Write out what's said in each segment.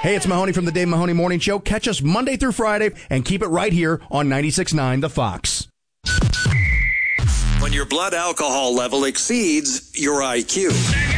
Hey, it's Mahoney from the Dave Mahoney Morning Show. Catch us Monday through Friday and keep it right here on 96.9 The Fox. When your blood alcohol level exceeds your IQ.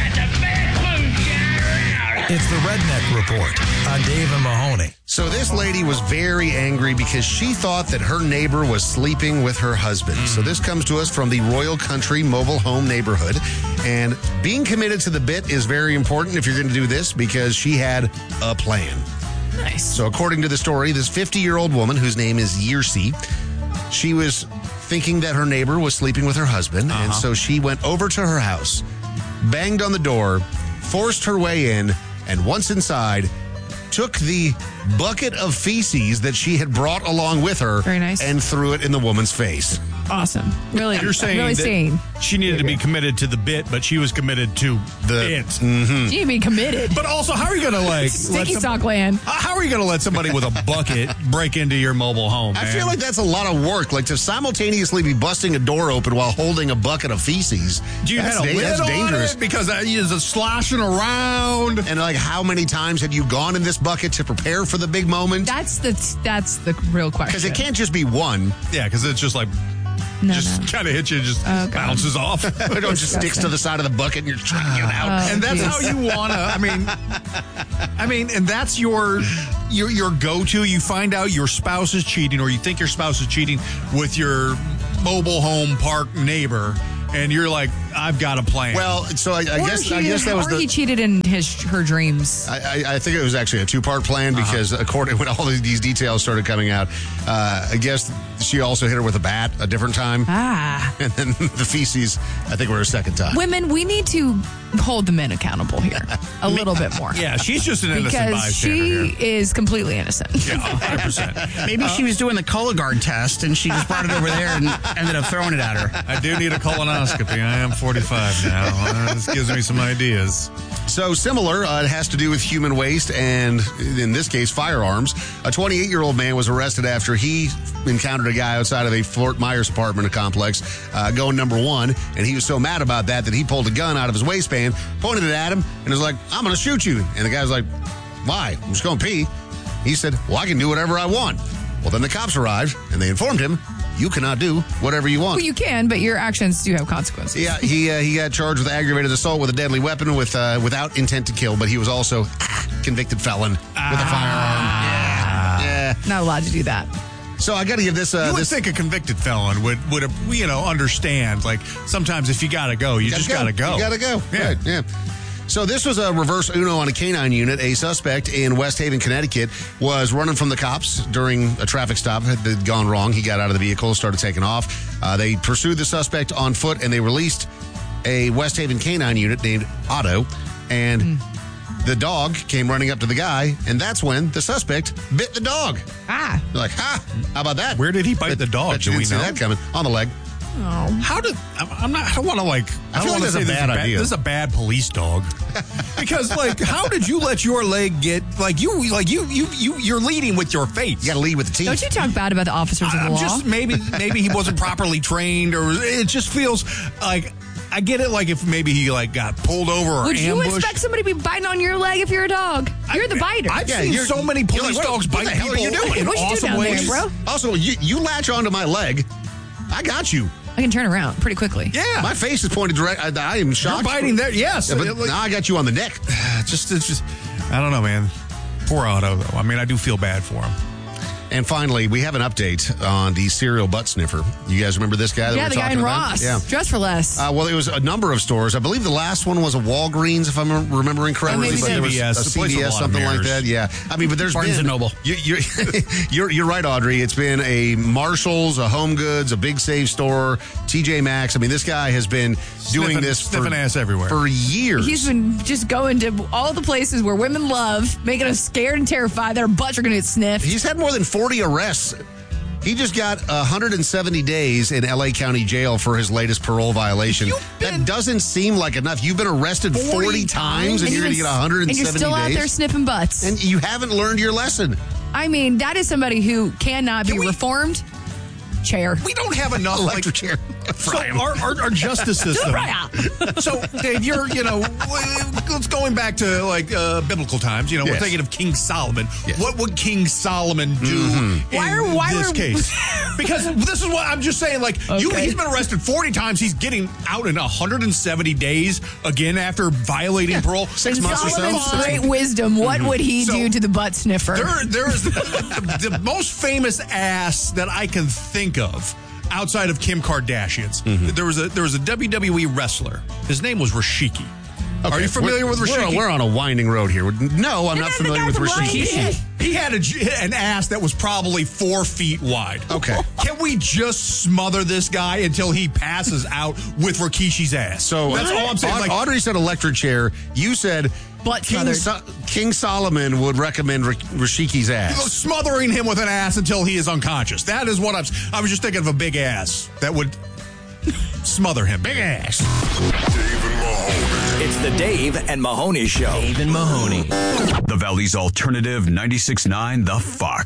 It's the Redneck Report on Dave and Mahoney. So this lady was very angry because she thought that her neighbor was sleeping with her husband. So this comes to us from the Royal Country mobile home neighborhood. And being committed to the bit is very important if you're going to do this because she had a plan. Nice. So according to the story, this 50-year-old woman whose name is Yersi, she was thinking that her neighbor was sleeping with her husband. And so she went over to her house, banged on the door, forced her way in, and once inside, took the bucket of feces that she had brought along with her Very nice. and threw it in the woman's face. Awesome. Really, You're saying really that sane. she needed to be committed to the bit, but she was committed to The- it. She be committed. But also, how are you going to let Sticky some- sock land. How are you going to let somebody with a bucket break into your mobile home? I man? feel like that's a lot of work, like to simultaneously be busting a door open while holding a bucket of feces. Do you that's had a lid that's on dangerous. it because it's sloshing around? And like, how many times had you gone in this bucket to prepare for the big moment? That's the real question. Because it can't just be one. Yeah, because it's just like No, kind of hits you, just Oh, God. bounces off. It don't just sticks to the side of the bucket and you're trying to get out. Oh, And that's geez. how you want to. I mean, and that's your go-to. You find out your spouse is cheating, or you think your spouse is cheating with your mobile home park neighbor, and you're like, I've got a plan. Well, so I guess that was he cheated in her dreams. I think it was actually a two-part plan because according when all of these details started coming out, I guess she also hit her with a bat a different time. And then the feces, I think, were a second time. Women, we need to hold the men accountable here a little bit more. yeah, she's just an innocent Because bystander she here. is completely innocent. Yeah, 100%. Maybe she was doing the Cologuard test and she just brought it over there and ended up throwing it at her. I do need a colonoscopy. I am 45 now. This gives me some ideas. So similar, it has to do with human waste and, in this case, firearms. A 28-year-old man was arrested after he encountered a guy outside of a Fort Myers apartment complex going number one, and he was so mad about that he pulled a gun out of his waistband, pointed it at him, and was like, I'm going to shoot you. And the guy was like, why? I'm just going to pee. He said, well, I can do whatever I want. Well, then the cops arrived, and they informed him, you cannot do whatever you want. Well, you can, but your actions do have consequences. Yeah, he got charged with aggravated assault with a deadly weapon without intent to kill, but he was also convicted felon with a firearm. Yeah. Not allowed to do that. So I got to give this. You would think a convicted felon would understand. Like sometimes if you got to go, you just got to go. You got to go. Yeah. Right, yeah. So this was a reverse Uno on a canine unit. A suspect in West Haven, Connecticut, was running from the cops during a traffic stop. Had gone wrong. He got out of the vehicle, started taking off. They pursued the suspect on foot, and they released a West Haven canine unit named Otto. And the dog came running up to the guy, and that's when the suspect bit the dog. Ah. They're like, how about that? Where did he bite the dog? Bet Do you we didn't see know? that coming. On the leg. How did I'm not? I don't want to like. I feel like that's say a bad idea. This is a bad police dog, because like, how did you let your leg get you're leading with your face? You got to lead with the teeth. Don't you talk bad about the officers of the I'm law? just maybe he wasn't properly trained, or it just feels like I get it. Like if maybe he got pulled over or Would you ambushed. expect somebody to be biting on your leg if you're a dog? You're the biter. I've seen so many police like, dogs what bite the hell are people you doing? in What you do awesome down there, ways. bro? Also, you latch onto my leg. I got you. I can turn around pretty quickly. Yeah, My face is pointed direct. I am shocked. you're biting there. Yes, Yeah, but now I got you on the neck. it's just I don't know, man. Poor Otto, though. I mean, I do feel bad for him. And finally, we have an update on the serial butt sniffer. You guys remember this guy that Yeah, we're the guy talking in about? Ross. Yeah. Dress for less. Well, it was a number of stores. I believe the last one was a Walgreens, if I'm remembering correctly. maybe but there was CVS. a The place with a CVS, lot of something like mirrors. that. Yeah, I mean, but there's Barnes been and Noble. You're right, Audrey. It's been a Marshalls, a Home Goods, a Big Save store, TJ Maxx. I mean, this guy has been doing this sniffing ass everywhere for years. He's been just going to all the places where women love, making us scared and terrified that our butts are going to get sniffed. He's had more than 40 arrests. He just got 170 days in L.A. County Jail for his latest parole violation. That doesn't seem like enough. You've been arrested 40 times and you're going to get 170 And you're still out there days. sniffing butts. And you haven't learned your lesson. I mean, that is somebody who cannot be reformed. Chair. We don't have enough Electric chair. So our justice system. So Dave, it's going back to like biblical times. We're Yes. thinking of King Solomon. Yes. What would King Solomon do in this case? Because this is what I'm just saying. Like he's been arrested 40 times. He's getting out in 170 days again after violating parole. 6 months or so. Solomon's great wisdom. What would he do to the butt sniffer? There is the most famous ass that I can think of outside of Kim Kardashian's. There was a WWE wrestler. His name was Rashiki. Okay, Are you familiar with Rashiki? We're on a winding road here. No, I'm not familiar with Rashiki. He had an ass that was probably 4 feet wide. Okay. Can we just smother this guy until he passes out with Rikishi's ass? So that's all I'm saying. Audrey said electric chair. You said Butt King Solomon would recommend Rashiki's ass. Smothering him with an ass until he is unconscious. That is what I was just thinking of, a big ass that would smother him. Big ass. Dave and Mahoney. It's the Dave and Mahoney Show. Dave and Mahoney. The Valley's Alternative 96.9 The Fox.